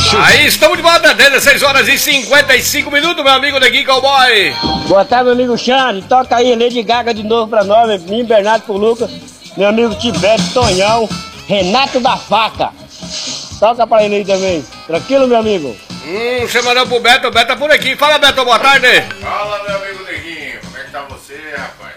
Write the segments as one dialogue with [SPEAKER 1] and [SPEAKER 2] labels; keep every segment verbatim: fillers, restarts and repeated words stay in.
[SPEAKER 1] Aí estamos de volta, dezesseis horas e cinquenta e cinco minutos, meu amigo Neguinho Cowboy.
[SPEAKER 2] Boa tarde, meu amigo Xande. Toca aí Lady Gaga de novo pra nós, mim, Bernardo pro Lucas, meu amigo Tibete, Tonhão, Renato da Faca. Toca pra ele aí também. Tranquilo, meu amigo?
[SPEAKER 1] Hum, você mandou pro Beto, o Beto tá por aqui. Fala, Beto, boa tarde.
[SPEAKER 3] Fala, meu amigo Neguinho, como é que tá você, rapaz?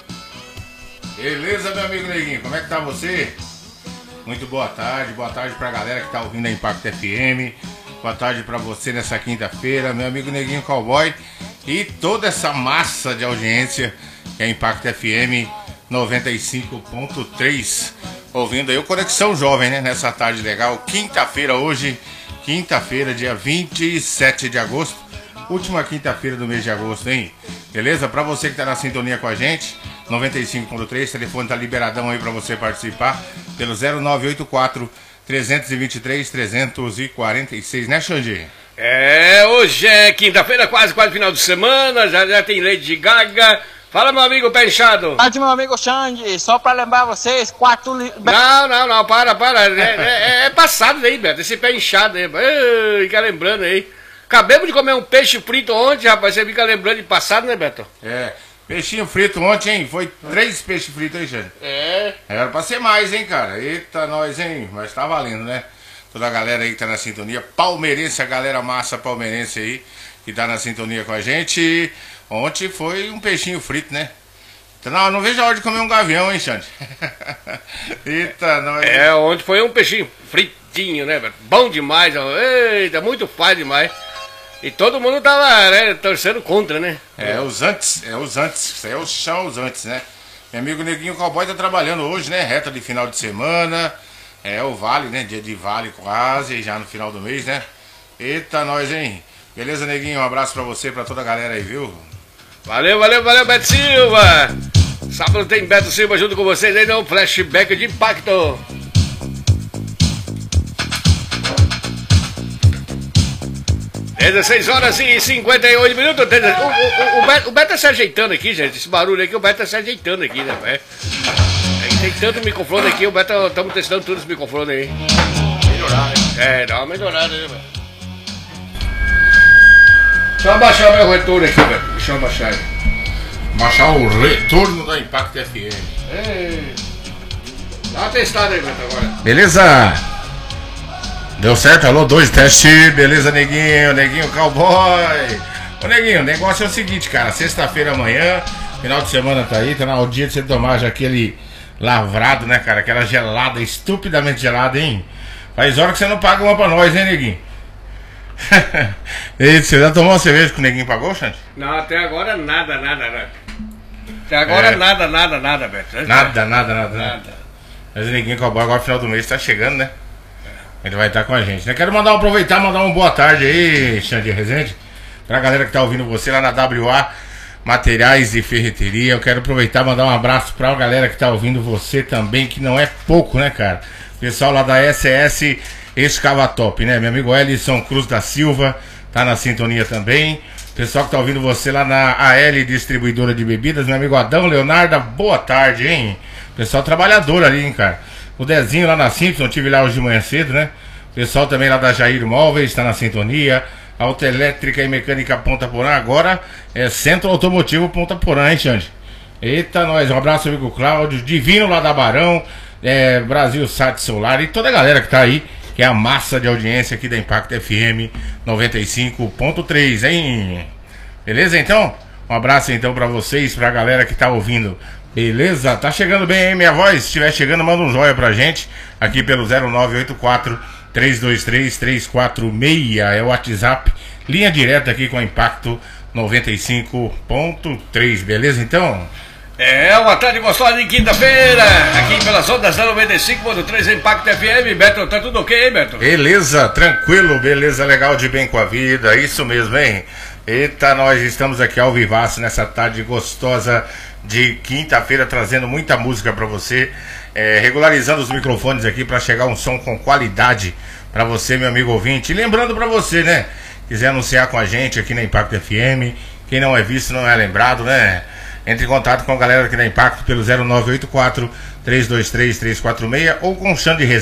[SPEAKER 3] Beleza, meu amigo Neguinho, como é que tá você? Muito boa tarde, boa tarde pra galera que tá ouvindo a Impact F M. Boa tarde pra você nessa quinta-feira, meu amigo Neguinho Cowboy. E toda essa massa de audiência que é a Impact F M noventa e cinco ponto três. Ouvindo aí o Conexão Jovem, né? Nessa tarde legal, quinta-feira hoje, quinta-feira, dia vinte e sete de agosto. Última quinta-feira do mês de agosto, hein? Beleza? Pra você que tá na sintonia com a gente, noventa e cinco ponto três, o telefone tá liberadão aí pra você participar pelo zero nove oito quatro, três dois três, três quatro seis, né, Xande?
[SPEAKER 1] É, hoje é quinta-feira, quase, quase final de semana, já, já tem Lady Gaga. Fala, meu amigo Pé Inchado.
[SPEAKER 2] Tarde, meu amigo Xande, só pra lembrar vocês, quarto... Li...
[SPEAKER 1] Não, não, não, para, para, é, é, é passado aí, Beto, esse pé inchado aí, Ei, fica lembrando aí. Acabamos de comer um peixe frito ontem, rapaz, você fica lembrando de passado, né, Beto?
[SPEAKER 3] É, peixinho frito ontem, hein? Foi três peixes fritos aí, Xande.
[SPEAKER 1] É.
[SPEAKER 3] Era pra ser mais, hein, cara? Eita, nós, hein? Mas tá valendo, né? Toda a galera aí que tá na sintonia, palmeirense, a galera massa palmeirense aí, que tá na sintonia com a gente. Ontem foi um peixinho frito, né? Não, não vejo a hora de comer um gavião, hein, Xande? Eita, nós...
[SPEAKER 1] É, ontem foi um peixinho fritinho, né, Beto? Bom demais, ó. Eita, muito faz demais. E todo mundo tava, né, torcendo contra, né?
[SPEAKER 3] É, os antes, é os antes, isso aí é o chão, os antes, né? Meu amigo Neguinho Cowboy tá trabalhando hoje, né? Reta de final de semana. É o vale, né? Dia de vale quase, já no final do mês, né? Eita, nós, hein? Beleza, Neguinho? Um abraço pra você, pra toda a galera aí, viu?
[SPEAKER 1] Valeu, valeu, valeu, Beto Silva. Sábado tem Beto Silva junto com vocês aí, no flashback de impacto. dezesseis horas e cinquenta e oito minutos. O, o, o, o, Beto, o Beto tá se ajeitando aqui, gente. Esse barulho aqui, o Beto tá se ajeitando aqui, né? É. Tem tanto microfone aqui, o Beto, estamos testando todos os microfones aí.
[SPEAKER 3] Melhorar, né?
[SPEAKER 1] É, dá uma melhorada aí, velho. Deixa eu abaixar o meu retorno aqui, velho. Deixa eu abaixar aí.
[SPEAKER 3] Baixar o retorno da Impact F M.
[SPEAKER 1] Ei. Dá uma testada aí, Beto, agora.
[SPEAKER 3] Beleza? Deu certo? Alô, dois, teste. Beleza, Neguinho, Neguinho Cowboy. Ô, Neguinho, o negócio é o seguinte, cara. Sexta-feira amanhã, final de semana tá aí, tá na o dia de você tomar já aquele lavrado, né, cara? Aquela gelada, estupidamente gelada, hein? Faz hora que você não paga uma pra nós, hein, Neguinho? E você já tomou uma cerveja que o Neguinho pagou, Xande?
[SPEAKER 1] Não, até agora nada, nada, nada. Até agora
[SPEAKER 3] É.
[SPEAKER 1] nada, nada, nada, Beto.
[SPEAKER 3] Nada, nada, nada,
[SPEAKER 1] Nada.
[SPEAKER 3] nada. Mas o Neguinho Cowboy agora, final do mês, tá chegando, né? Ele vai estar com a gente, né? Quero mandar, aproveitar e mandar uma boa tarde aí, Xande Rezende, pra galera que tá ouvindo você lá na W A Materiais e Ferreteria. Eu quero aproveitar e mandar um abraço pra galera que tá ouvindo você também, que não é pouco, né, cara? Pessoal lá da S S Escavatop, né? Meu amigo Ellison Cruz da Silva tá na sintonia também. Pessoal que tá ouvindo você lá na A L Distribuidora de Bebidas, meu amigo Adão Leonardo, boa tarde, hein? Pessoal trabalhador ali, hein, cara? O Dezinho lá na Simpson, tive lá hoje de manhã cedo, né? Pessoal também lá da Jair Móveis, tá na sintonia. Autoelétrica e Mecânica Ponta Porã, agora é Centro Automotivo Ponta Porã, hein, Xande? Eita, nós, um abraço, amigo Cláudio, Divino lá da Barão, é, Brasil Sat Solar e toda a galera que tá aí, que é a massa de audiência aqui da Impact F M noventa e cinco ponto três, hein? Beleza, então? Um abraço, então, pra vocês, pra galera que tá ouvindo. Beleza? Tá chegando bem, hein, minha voz? Se estiver chegando, manda um joia pra gente, aqui pelo zero nove oito quatro, três dois três, três quatro seis, é o WhatsApp, linha direta aqui com a Impacto noventa e cinco ponto três, beleza, então?
[SPEAKER 1] É, uma tarde gostosa de quinta-feira, aqui pelas ondas da noventa e cinco ponto três Impacto F M. Beto, tá tudo ok, hein, Beto?
[SPEAKER 3] Beleza, tranquilo, beleza, legal, de bem com a vida, isso mesmo, hein? Eita, nós estamos aqui ao vivaço nessa tarde gostosa de quinta-feira, trazendo muita música pra você, é, regularizando os microfones aqui pra chegar um som com qualidade pra você, meu amigo ouvinte. E lembrando pra você, né, quiser anunciar com a gente aqui na Impacto F M, quem não é visto não é lembrado, né? Entre em contato com a galera aqui da Impacto pelo zero nove oito quatro, três dois três, três quatro seis ou com o Xande Rezende.